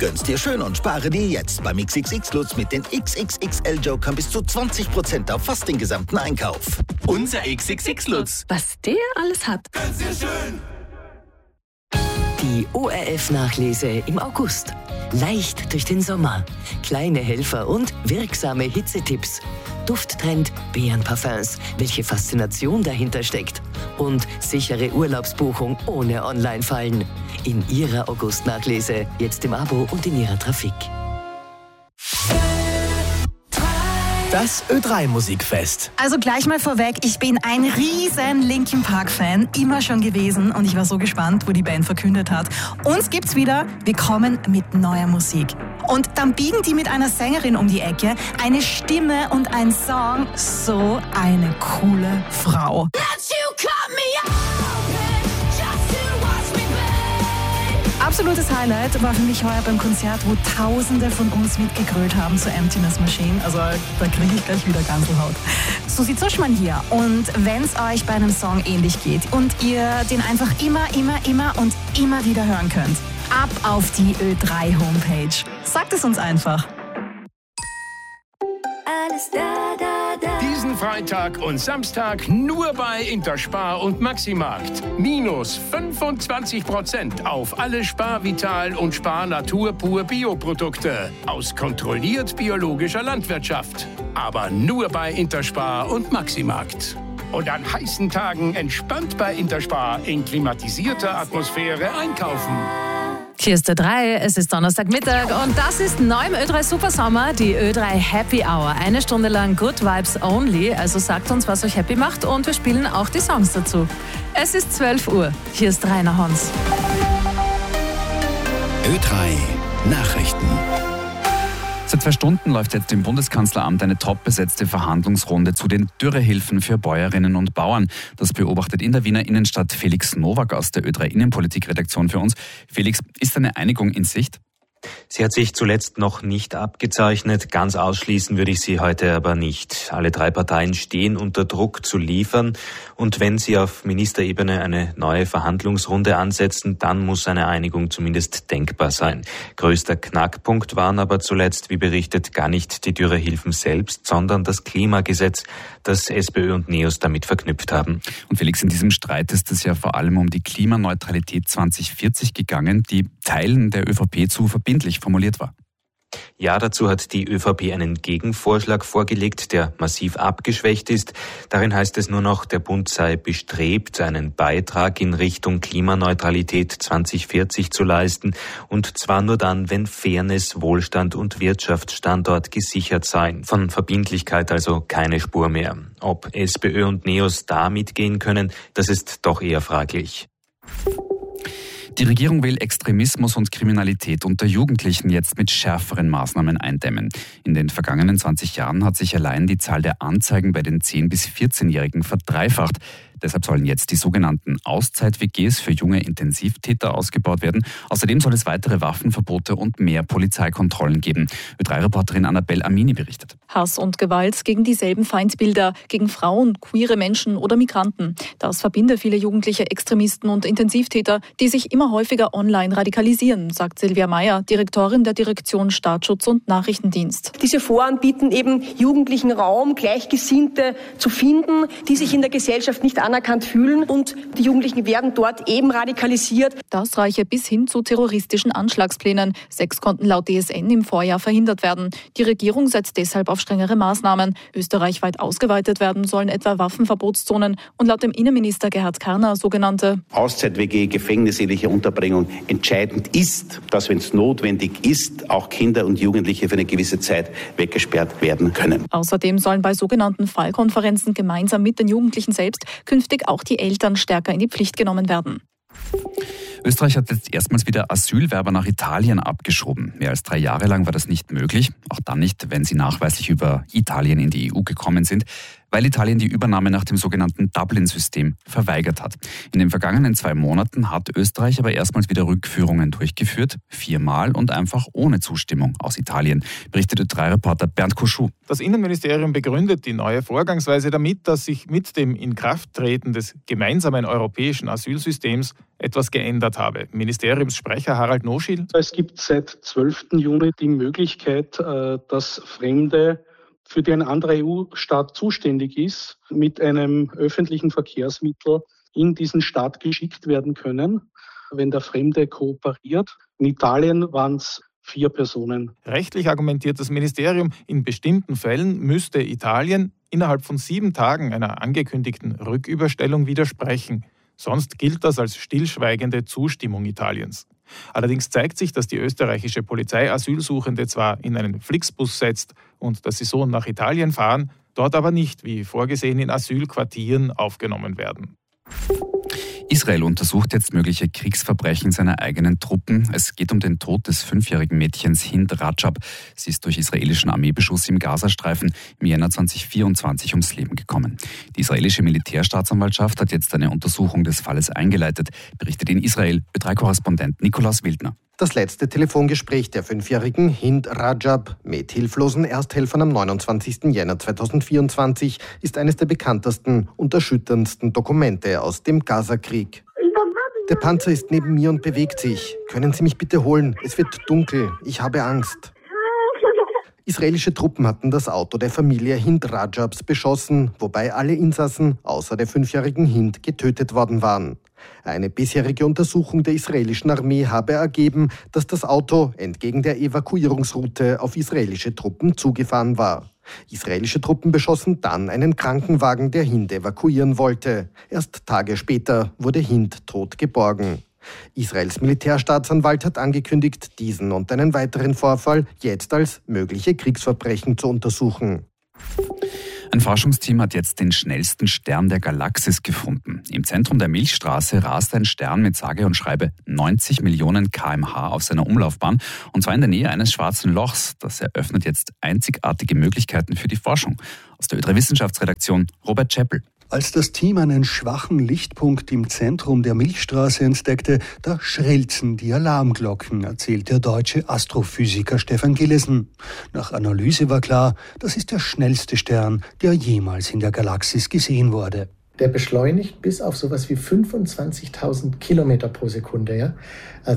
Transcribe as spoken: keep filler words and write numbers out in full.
Gönn's dir schön und spare dir jetzt beim X X X-Lutz mit den X X X L-Jokern bis zu zwanzig Prozent auf fast den gesamten Einkauf. Unser X X X-Lutz. Was der alles hat. Gönn's dir schön. Die O R F-Nachlese im August. Leicht durch den Sommer. Kleine Helfer und wirksame Hitzetipps. Dufttrend Beerenparfums. Welche Faszination dahinter steckt. Und sichere Urlaubsbuchung ohne Online-Fallen. In Ihrer August-Nachlese. Jetzt im Abo und in Ihrer Trafik. Das Ö drei Musikfest. Also gleich mal vorweg, ich bin ein riesen Linkin Park Fan, immer schon gewesen und ich war so gespannt, wo die Band verkündet hat. Uns gibt's wieder, wir kommen mit neuer Musik. Und dann biegen die mit einer Sängerin um die Ecke, eine Stimme und ein Song, so eine coole Frau. Absolutes Highlight war für mich heuer beim Konzert, wo Tausende von uns mitgegrölt haben zur Emptiness Machine. Also da kriege ich gleich wieder Gänsehaut. Susi Zuschmann hier. Und wenn es euch bei einem Song ähnlich geht und ihr den einfach immer, immer, immer und immer wieder hören könnt, ab auf die Ö drei Homepage. Sagt es uns einfach. Alles da, da, da. Diesen Freitag und Samstag nur bei Interspar und Maximarkt. Minus fünfundzwanzig Prozent auf alle Spar-Vital und Spar-Natur pur Bioprodukte aus kontrolliert biologischer Landwirtschaft. Aber nur bei Interspar und Maximarkt. Und an heißen Tagen entspannt bei Interspar in klimatisierter Atmosphäre einkaufen. Hier ist Ö drei, es ist Donnerstagmittag und das ist neu im Ö drei Supersommer, die Ö drei Happy Hour. Eine Stunde lang Good Vibes Only, also sagt uns, was euch happy macht und wir spielen auch die Songs dazu. Es ist zwölf Uhr, hier ist Rainer Hons. Ö drei Nachrichten. Seit zwei Stunden läuft jetzt im Bundeskanzleramt eine top besetzte Verhandlungsrunde zu den Dürrehilfen für Bäuerinnen und Bauern. Das beobachtet in der Wiener Innenstadt Felix Nowak aus der Ö drei Innenpolitik-Redaktion für uns. Felix, ist eine Einigung in Sicht? Sie hat sich zuletzt noch nicht abgezeichnet. Ganz ausschließen würde ich sie heute aber nicht. Alle drei Parteien stehen unter Druck zu liefern. Und wenn sie auf Ministerebene eine neue Verhandlungsrunde ansetzen, dann muss eine Einigung zumindest denkbar sein. Größter Knackpunkt waren aber zuletzt, wie berichtet, gar nicht die Dürrehilfen selbst, sondern das Klimagesetz, das SPÖ und NEOS damit verknüpft haben. Und Felix, in diesem Streit ist es ja vor allem um die Klimaneutralität zwanzig vierzig gegangen, die Teilen der ÖVP zu verbindlich formuliert war. Ja, dazu hat die ÖVP einen Gegenvorschlag vorgelegt, der massiv abgeschwächt ist. Darin heißt es nur noch, der Bund sei bestrebt, einen Beitrag in Richtung Klimaneutralität zwanzig vierzig zu leisten. Und zwar nur dann, wenn Fairness, Wohlstand und Wirtschaftsstandort gesichert seien. Von Verbindlichkeit also keine Spur mehr. Ob SPÖ und NEOS da mitgehen können, das ist doch eher fraglich. Die Regierung will Extremismus und Kriminalität unter Jugendlichen jetzt mit schärferen Maßnahmen eindämmen. In den vergangenen zwanzig Jahren hat sich allein die Zahl der Anzeigen bei den zehn- bis vierzehnjährigen verdreifacht. Deshalb sollen jetzt die sogenannten Auszeit-W Gs für junge Intensivtäter ausgebaut werden. Außerdem soll es weitere Waffenverbote und mehr Polizeikontrollen geben. Ö drei Reporterin Annabelle Amini berichtet. Hass und Gewalt gegen dieselben Feindbilder, gegen Frauen, queere Menschen oder Migranten. Das verbinde viele jugendliche Extremisten und Intensivtäter, die sich immer häufiger online radikalisieren, sagt Silvia Meyer, Direktorin der Direktion Staatsschutz und Nachrichtendienst. Diese Foren bieten eben Jugendlichen Raum, Gleichgesinnte zu finden, die sich in der Gesellschaft nicht anerkannt fühlen und die Jugendlichen werden dort eben radikalisiert. Das reiche bis hin zu terroristischen Anschlagsplänen. Sechs konnten laut D S N im Vorjahr verhindert werden. Die Regierung setzt deshalb auf strengere Maßnahmen. Österreichweit ausgeweitet werden sollen etwa Waffenverbotszonen und laut dem Innenminister Gerhard Karner sogenannte Auszeit-W G, gefängnisähnliche Unterbringung. Entscheidend ist, dass, wenn es notwendig ist, auch Kinder und Jugendliche für eine gewisse Zeit weggesperrt werden können. Außerdem sollen bei sogenannten Fallkonferenzen gemeinsam mit den Jugendlichen selbst künftig auch die Eltern stärker in die Pflicht genommen werden. Österreich hat jetzt erstmals wieder Asylwerber nach Italien abgeschoben. Mehr als drei Jahre lang war das nicht möglich, auch dann nicht, wenn sie nachweislich über Italien in die E U gekommen sind, weil Italien die Übernahme nach dem sogenannten Dublin-System verweigert hat. In den vergangenen zwei Monaten hat Österreich aber erstmals wieder Rückführungen durchgeführt, viermal und einfach ohne Zustimmung aus Italien, berichtet Ö drei Reporter Bernd Kuschou. Das Innenministerium begründet die neue Vorgangsweise damit, dass sich mit dem Inkrafttreten des gemeinsamen europäischen Asylsystems etwas geändert habe. Ministeriumssprecher Harald Noschil. Es gibt seit zwölften Juni die Möglichkeit, dass Fremde, für die ein anderer E U-Staat zuständig ist, mit einem öffentlichen Verkehrsmittel in diesen Staat geschickt werden können, wenn der Fremde kooperiert. In Italien waren es vier Personen. Rechtlich argumentiert das Ministerium, in bestimmten Fällen müsste Italien innerhalb von sieben Tagen einer angekündigten Rücküberstellung widersprechen. Sonst gilt das als stillschweigende Zustimmung Italiens. Allerdings zeigt sich, dass die österreichische Polizei Asylsuchende zwar in einen Flixbus setzt und dass sie so nach Italien fahren, dort aber nicht, wie vorgesehen, in Asylquartieren aufgenommen werden. Israel untersucht jetzt mögliche Kriegsverbrechen seiner eigenen Truppen. Es geht um den Tod des fünfjährigen Mädchens Hind Rajab. Sie ist durch israelischen Armeebeschuss im Gazastreifen im Jänner zweitausendvierundzwanzig ums Leben gekommen. Die israelische Militärstaatsanwaltschaft hat jetzt eine Untersuchung des Falles eingeleitet, berichtet in Israel Ö drei Korrespondent Nikolaus Wildner. Das letzte Telefongespräch der fünfjährigen Hind Rajab mit hilflosen Ersthelfern am neunundzwanzigsten Jänner zweitausendvierundzwanzig ist eines der bekanntesten und erschütterndsten Dokumente aus dem Gaza-Krieg. Der Panzer ist neben mir und bewegt sich. Können Sie mich bitte holen? Es wird dunkel. Ich habe Angst. Israelische Truppen hatten das Auto der Familie Hind Rajabs beschossen, wobei alle Insassen außer der fünfjährigen Hind getötet worden waren. Eine bisherige Untersuchung der israelischen Armee habe ergeben, dass das Auto entgegen der Evakuierungsroute auf israelische Truppen zugefahren war. Israelische Truppen beschossen dann einen Krankenwagen, der Hind evakuieren wollte. Erst Tage später wurde Hind tot geborgen. Israels Militärstaatsanwalt hat angekündigt, diesen und einen weiteren Vorfall jetzt als mögliche Kriegsverbrechen zu untersuchen. Ein Forschungsteam hat jetzt den schnellsten Stern der Galaxis gefunden. Im Zentrum der Milchstraße rast ein Stern mit sage und schreibe neunzig Millionen Kilometer pro Stunde auf seiner Umlaufbahn, und zwar in der Nähe eines schwarzen Lochs. Das eröffnet jetzt einzigartige Möglichkeiten für die Forschung. Aus der Ö drei Wissenschaftsredaktion Robert Czeppel. Als das Team einen schwachen Lichtpunkt im Zentrum der Milchstraße entdeckte, da schrillten die Alarmglocken, erzählt der deutsche Astrophysiker Stefan Gillesen. Nach Analyse war klar, das ist der schnellste Stern, der jemals in der Galaxis gesehen wurde. Der beschleunigt bis auf sowas wie fünfundzwanzigtausend Kilometer pro Sekunde. Ja?